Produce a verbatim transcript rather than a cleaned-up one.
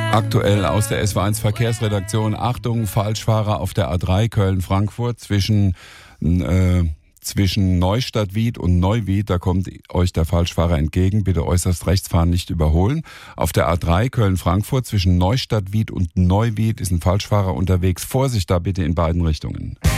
Aktuell aus der S W eins Verkehrsredaktion. Achtung, Falschfahrer auf der A drei Köln-Frankfurt zwischen, äh, zwischen Neustadt-Wied und Neuwied. Da kommt euch der Falschfahrer entgegen. Bitte äußerst rechts fahren, nicht überholen. Auf der A drei Köln-Frankfurt zwischen Neustadt-Wied und Neuwied ist ein Falschfahrer unterwegs. Vorsicht da bitte in beiden Richtungen.